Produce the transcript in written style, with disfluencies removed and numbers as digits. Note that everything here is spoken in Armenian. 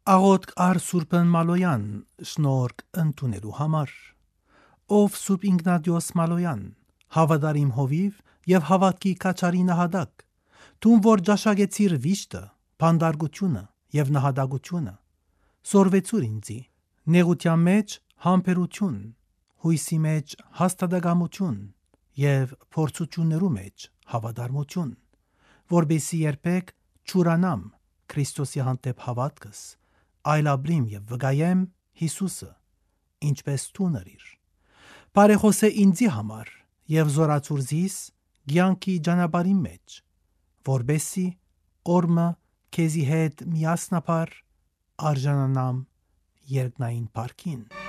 Աղոթք առ Սուրբն Մալոյան շնորհք ընդունելու համար։ Ով Սուրբ Իգնատիոս Մալոյան, հավատարիմ հովիվ եւ հավատքի կաչարի նահատակ, դու որ ճաշակեցիր վիշտը, փանդարգությունը եւ նահատակությունը, սորվեցուր ինձի, նեղության մեջ համբերություն, հույսի մեջ հաստատակամություն եւ փորձություններու մեջ հավատարմություն, որբեսի երբեք չուրանամ Քրիստոսի հանդեպ հավատքս, այլաբրիմ եւ վգայեմ Հիսուսը, ինչպես դու նրիր։ Բարեխոսե ինձի համար եւ զորացուր զիս ցանկի ճանապարհի մեջ, որբեսի օրմը քեզի հետ միասնապար արժանանամ երկնային парքին։